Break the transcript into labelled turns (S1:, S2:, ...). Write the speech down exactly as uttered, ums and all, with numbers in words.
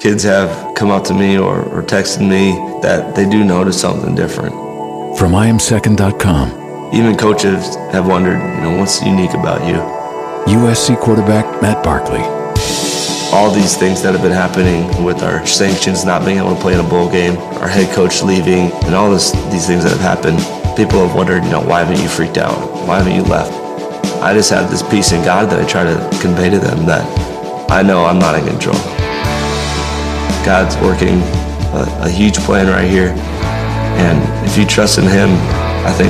S1: Kids have come up to me or, or texted me that they do notice something different.
S2: From I am second dot com.
S1: Even coaches have wondered, you know, what's unique about you?
S2: U S C quarterback Matt Barkley.
S1: All these things that have been happening with our sanctions, not being able to play in a bowl game, our head coach leaving, and all this, these things that have happened, people have wondered, you know, why haven't you freaked out? Why haven't you left? I just have this peace in God that I try to convey to them, that I know I'm not in control. God's working a, a huge plan right here, and if you trust in Him, I think